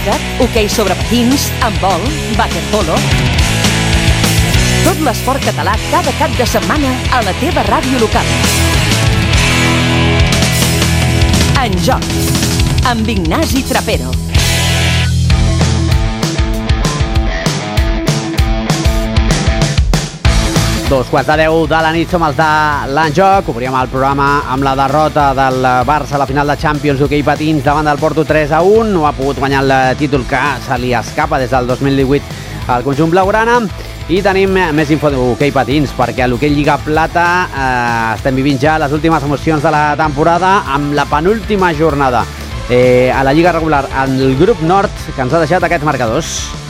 bàsquet, hoquei sobre patins, handbol, waterpolo... Tot l'esport català cada cap de setmana a la teva ràdio local. En Joc, amb Ignasi Trapero. Dos quarts de 10 de la nit som els de l'Enjoc. Obríem el programa amb la derrota del Barça a la final de Champions d'hoquei patins davant del Porto 3-1. No ha pogut guanyar el títol que se li escapa des del 2018 al conjunt blaugrana. I tenim més info d'hoquei patins, perquè a l'hoquei Lliga Plata estem vivint ja les últimes emocions de la temporada amb la penúltima jornada a la Lliga regular en el grup nord, que ens ha deixat aquests marcadors.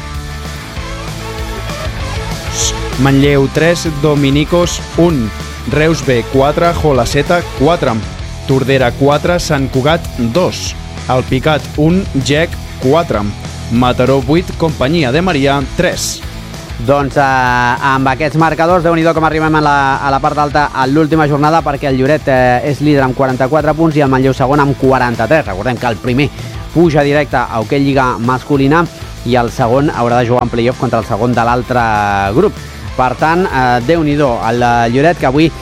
Manlleu 3, Dominicos 1, Reus B 4, Jolaseta 4, Tordera 4, Sant Cugat 2, Alpicat 1, Gec 4, Mataró 8, Companyia de Maria 3. Doncs amb aquests marcadors, Déu-n'hi-do com arribem a la part alta a l'última jornada, perquè el Lloret és líder amb 44 punts i el Manlleu segon amb 43. Recordem que el primer puja directe a hoquei Lliga masculina i el segon haurà de jugar en play-off contra el segon de l'altre grup. Per tant, Déu-n'hi-do, el Lloret, que avui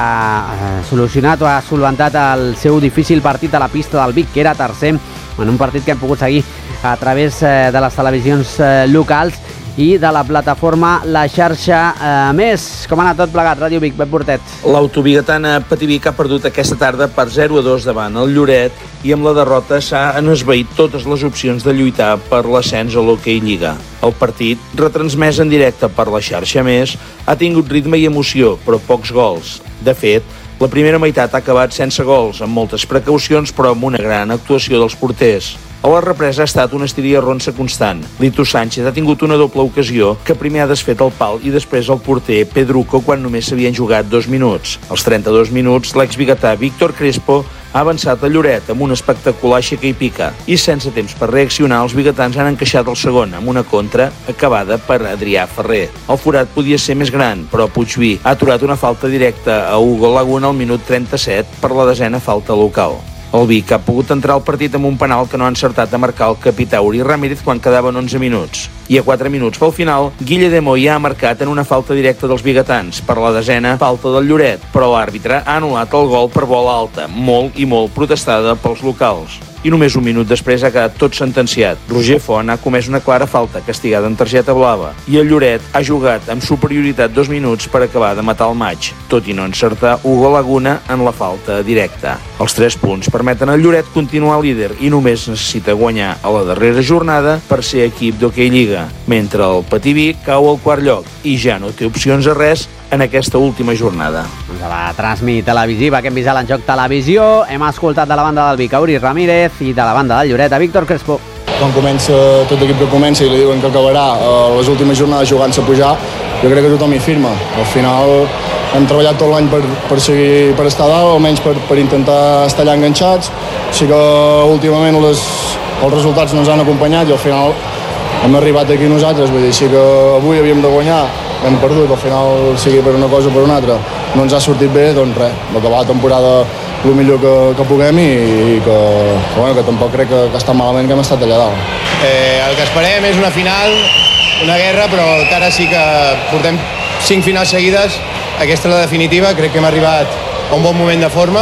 ha solucionat o ha solventat el seu difícil partit a la pista del Vic, que era tercer, en un partit que hem pogut seguir a través de les televisions locals i de la plataforma La Xarxa Més. Com ha anat tot plegat, Ràdio Vic, Pep Portet? L'autobigatana Pativic ha perdut aquesta tarda per 0-2 davant el Lloret i amb la derrota s'han esvaït totes les opcions de lluitar per l'ascens a l'hoquei Lliga. El partit, retransmès en directe per La Xarxa Més, ha tingut ritme i emoció, però pocs gols. De fet, la primera meitat ha acabat sense gols, amb moltes precaucions, però amb una gran actuació dels porters. A la represa ha estat una estiria ronsa constant. Lito Sánchez ha tingut una doble ocasió, que primer ha desfet el pal i després el porter Pedruco quan només s'havien jugat 2 minuts. Als 32 minuts, l'exbigatà Víctor Crespo ha avançat a Lloret amb un espectacular aixeca i pica i sense temps per reaccionar els bigatans han encaixat el segon amb una contra acabada per Adrià Ferrer. El forat podia ser més gran, però Puigví ha aturat una falta directa a Hugo Laguna al minut 37 per la 10ª falta local. El Vic ha pogut entrar al partit amb un penal que no ha encertat a marcar el capità Uri Ramírez quan quedaven 11 minuts. I a 4 minuts pel final, Guille de Moya ha marcat en una falta directa dels bigatans per la 10ª falta del Lloret, però l'àrbitre ha anul·lat el gol per bola alta, molt i molt protestada pels locals. I només un minut després ha quedat tot sentenciat. Roger Font ha comès una clara falta, castigada amb targeta blava, i el Lloret ha jugat amb superioritat 2 minuts per acabar de matar el maig, tot i no encertar Hugo Laguna en la falta directa. Els 3 punts permeten al Lloret continuar líder i només necessita guanyar a la darrera jornada per ser equip d'hoquei Lliga, mentre el Pativic cau al 4º lloc i ja no té opcions a res en aquesta última jornada. Doncs a la transmi televisiva que hem vist a l'Enjoc Televisió hem escoltat de la banda del Vic a Uri Ramírez i de la banda del Lloret a Víctor Crespo. Quan comença tot l'equip que comença i li diuen que acabarà les últimes jornades jugant-se a pujar, jo crec que tothom hi firma. Al final hem treballat tot l'any per seguir, per estar dalt, almenys per intentar estar allà enganxats. Així que últimament els resultats no ens han acompanyat i al final hem arribat aquí nosaltres. Vull dir, sí que avui havíem de guanyar, hem perdut, al final sigui per una cosa o per una altra. No ens ha sortit bé, doncs res, acabar la temporada el millor que puguem i que tampoc crec que està malament que hem estat allà dalt. El que esperem és una final, una guerra, però encara sí que portem 5 finals seguides. Aquesta és la definitiva, crec que hem arribat a un bon moment de forma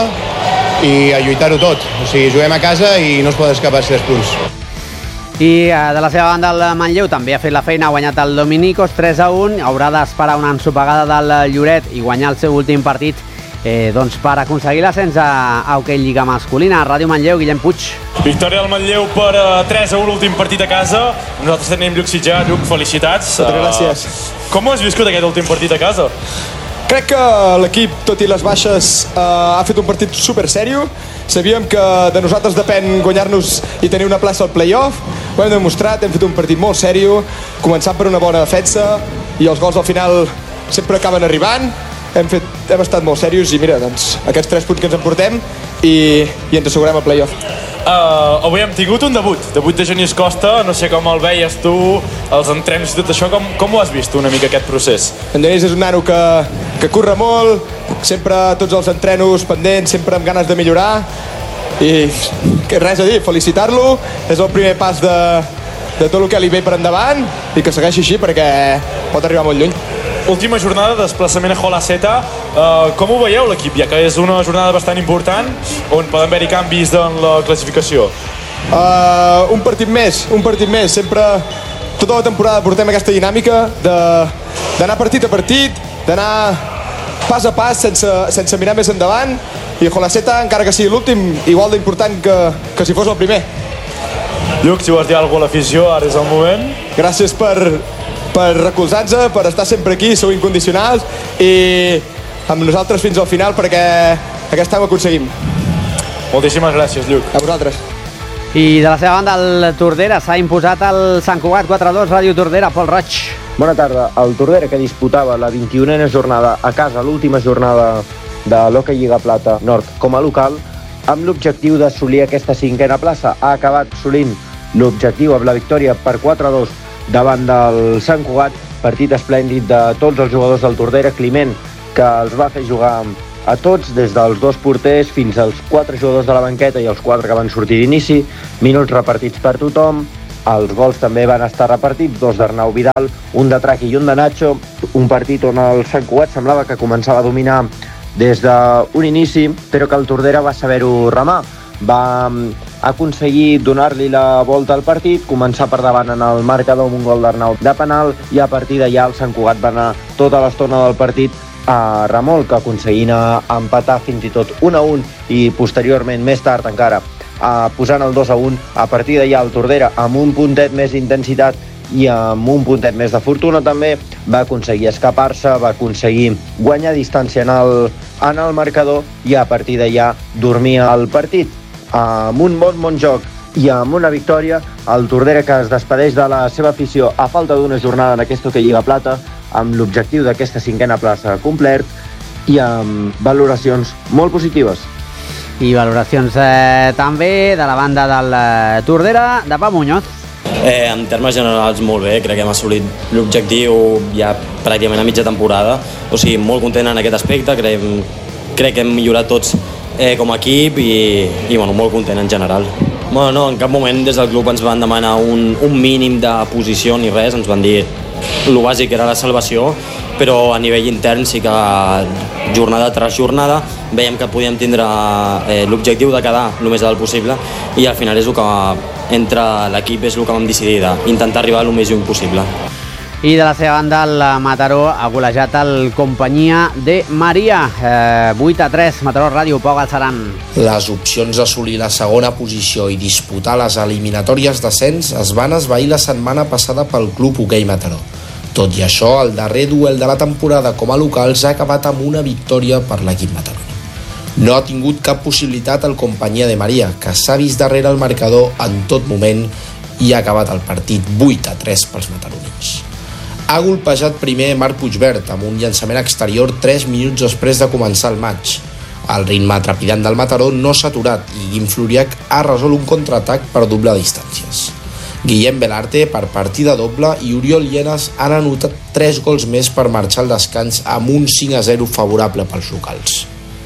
i a lluitar-ho tot. O sigui, juguem a casa i no es pot escapar 6 punts. I de la seva banda el Manlleu també ha fet la feina, ha guanyat el Dominicos 3-1, haurà d'esperar una ensopegada del Lloret i guanyar el seu últim partit doncs per aconseguir l'ascens a hoquei Lliga masculina. Ràdio Manlleu, Guillem Puig. Victòria del Manlleu per 3-1, últim partit a casa. Nosaltres tenim Lluc Sitjà. Lluc, felicitats. Moltes gràcies. Com ho has viscut aquest últim partit a casa? Crec que l'equip, tot i les baixes, ha fet un partit super sèrio. Sabíem que de nosaltres depèn guanyar-nos i tenir una plaça al play-off. Ho hem demostrat, hem fet un partit molt sèrio, començant per una bona defensa i els gols al final sempre acaben arribant. Hem estat molt serios i mira, doncs, aquests 3 punts que ens emportem i ens assegurem el play-off. Avui hem tingut un debut de Genís Costa, no sé com el veies tu, els entrenos i tot això, com ho has vist una mica aquest procés? En Genís és un nano que curra molt, sempre tots els entrenos pendents, sempre amb ganes de millorar i res a dir, felicitar-lo, és el primer pas de tot el que li ve per endavant i que segueixi així perquè pot arribar molt lluny. Última jornada de desplaçament a Jolaseta. Com ho veieu l'equip, ja que és una jornada bastant important on poden haver-hi canvis en la classificació? Un partit més. Sempre, tota la temporada portem aquesta dinàmica d'anar partit a partit, d'anar pas a pas sense mirar més endavant, i Jolaseta, encara que sigui l'últim, igual d'important que si fos el primer. Lluc, si vols dir alguna cosa a l'afició, ara és el moment. Gràcies per recolzar-nos, per estar sempre aquí, sou incondicionals, i amb nosaltres fins al final perquè aquest any ho aconseguim. Moltíssimes gràcies, Lluc. A vosaltres. I de la seva banda, el Tordera s'ha imposat al Sant Cugat 4-2, Ràdio Tordera, Pol Roig. Bona tarda. El Tordera, que disputava la 21a jornada a casa, l'última jornada de l'Hockey Lliga Plata Nord com a local, amb l'objectiu d'assolir aquesta 5a plaça. Ha acabat assolint l'objectiu amb la victòria per 4-2 davant del Sant Cugat, partit esplèndid de tots els jugadors del Tordera. Climent, que els va fer jugar a tots, des dels 2 porters fins als 4 jugadors de la banqueta i els 4 que van sortir d'inici, minuts repartits per tothom. Els gols també van estar repartits, 2 d'Arnau Vidal, un de Traqui i un de Nacho, un partit on el Sant Cugat semblava que començava a dominar des d'un inici, però que el Tordera va saber-ho remar. Va aconseguir donar-li la volta al partit, començar per davant en el marcador amb un gol d'Arnau de penal, i a partir d'allà el Sant Cugat va anar tota l'estona del partit a remolc, aconseguint empatar fins i tot 1-1 i posteriorment, més tard encara, posant el 2-1. A partir d'allà el Tordera, amb un puntet més d'intensitat i amb un puntet més de fortuna també, va aconseguir escapar-se, va aconseguir guanyar distància en el marcador, i a partir d'allà dormia el partit. Amb un bon joc i amb una victòria, el Tordera, que es despedeix de la seva afició a falta d'una jornada en aquesta Hockey Lliga Plata, amb l'objectiu d'aquesta 5a plaça complert i amb valoracions molt positives. I valoracions també de la banda del Tordera, de Pau Muñoz. En termes generals, molt bé. Crec que hem assolit l'objectiu ja pràcticament a mitja temporada. O sigui, molt content en aquest aspecte. Crec que hem millorat tots com a equip i bueno, molt content en general. Bueno, no, en cap moment des del club ens van demanar un mínim de posició ni res. Ens van dir el bàsic era la salvació, però a nivell intern sí que jornada tras jornada veiem que podíem tindre l'objectiu de quedar el més alt possible, i al final és el que entre l'equip és el que vam decidir d'intentar arribar el més lluny possible. I de la seva banda, el Mataró ha golejat el Companyia de Maria, 8-3, Mataró Ràdio, Pau Galceran. Les opcions d'assolir la segona posició i disputar les eliminatòries d'ascens es van esvair la setmana passada pel Club Hoquei Mataró. Tot i això, el darrer duel de la temporada com a locals ha acabat amb una victòria per l'equip mataroní. No ha tingut cap possibilitat el Companyia de Maria, que s'ha vist darrere el marcador en tot moment i ha acabat el partit 8-3 pels mataronins. Ha golpejat primer Marc Puigvert amb un llançament exterior 3 minuts després de començar el maig. El ritme trepidant del Mataró no s'ha aturat i Guim Floriac ha resolt un contraatac per doblar distàncies. Guillem Belarte per partida doble i Oriol Llenas han anotat 3 gols més per marxar al descans amb un 5-0 favorable pels locals.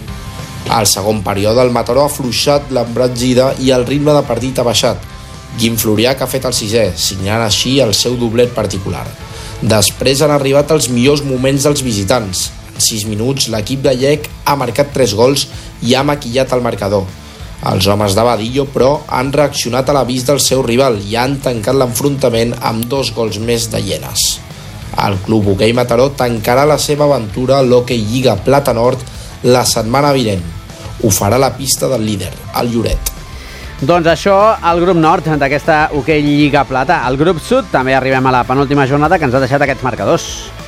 Al segon període el Mataró ha afluixat l'embranzida i el ritme de partit ha baixat. Guim Floriac ha fet el 6è, signant així el seu doblet particular. Després han arribat els millors moments dels visitants. En 6 minuts l'equip gallec ha marcat 3 gols i ha maquillat el marcador. Els homes de Badillo, però, han reaccionat a l'avís del seu rival i han tancat l'enfrontament amb 2 gols més de Llenas. El Club Hoquei Mataró tancarà la seva aventura a l'Hockey Lliga Plata Nord la setmana vinent. Ho farà a la pista del líder, el Lloret. Doncs això, el grup nord d'aquesta Hoquei Lliga Plata. Al grup sud també arribem a la penúltima jornada, que ens ha deixat aquests marcadors.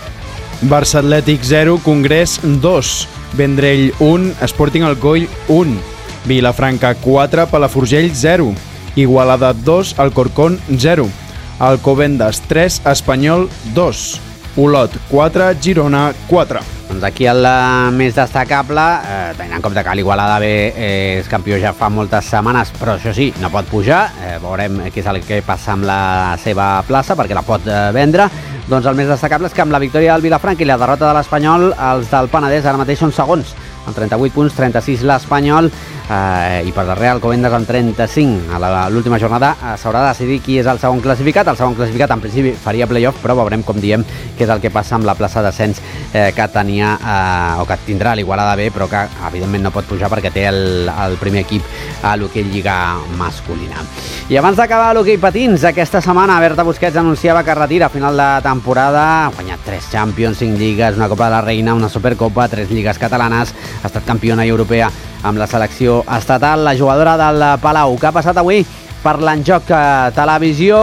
Barça Atlètic 0, Congrés 2, Vendrell 1, Sporting Alcoi 1, Vilafranca 4, Palafrugell 0, Igualada 2, Alcorcón 0, Alcobendas 3, Espanyol 2, Olot 4, Girona 4. Doncs aquí el més destacable, tenint en compte que l'Igualada B és campió ja fa moltes setmanes, però això sí, no pot pujar, veurem què és el que passa amb la seva plaça, perquè la pot vendre. Doncs el més destacable és que amb la victòria del Vilafranca i la derrota de l'Espanyol, els del Penedès ara mateix són segons, amb 38 punts, 36 l'Espanyol, i per darrere el Alcobendas amb 35. A l'última jornada s'haurà de decidir qui és el segon classificat. El segon classificat en principi faria playoff, però veurem, com diem, què és el que passa amb la plaça d'ascens que tenia o que tindrà l'Igualada B, però que evidentment no pot pujar perquè té el primer equip a l'hoquei Lliga masculina. I abans d'acabar l'hoquei patins, aquesta setmana Berta Busquets anunciava que retira a final de temporada. Ha guanyat 3 Champions, 5 lligues, una Copa de la Reina, una Supercopa, 3 lligues catalanes, ha estat campiona europea amb la selecció estatal. La jugadora del Palau, que ha passat avui per l'Enjoc Televisió,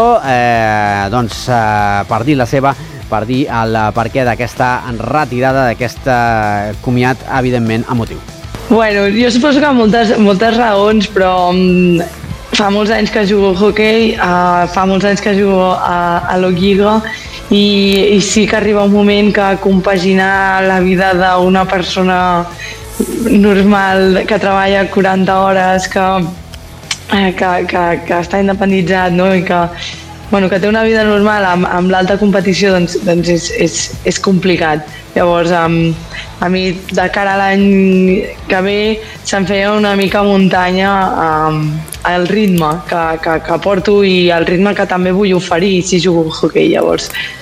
per dir la seva, per dir el perquè d'aquesta retirada, d'aquest comiat, evidentment, emotiu. Bueno, jo suposo que moltes raons, però fa molts anys que jugo a hoquei, fa molts anys que jugo a l'Ogiga, i sí que arriba un moment que compaginar la vida d'una persona normal que treballa 40 hores, que està independitzat, no? I que té una vida normal amb l'alta competició, doncs és complicat. Llavors, a mi, de cara a l'any que ve, se'm feia una mica muntanya el ritme que porto i el ritme que també vull oferir si jugo a hoquei. Llavors,